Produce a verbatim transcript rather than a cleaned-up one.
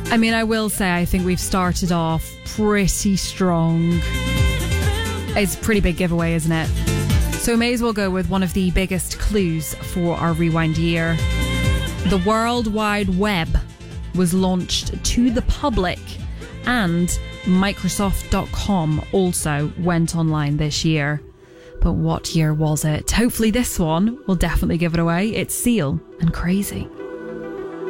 I mean, I will say, I think we've started off pretty strong. It's a pretty big giveaway, isn't it? So we may as well go with one of the biggest clues for our Rewind year. The World Wide Web was launched to the public, and Microsoft dot com also went online this year. But what year was it? Hopefully this one will definitely give it away. It's Seal and Crazy.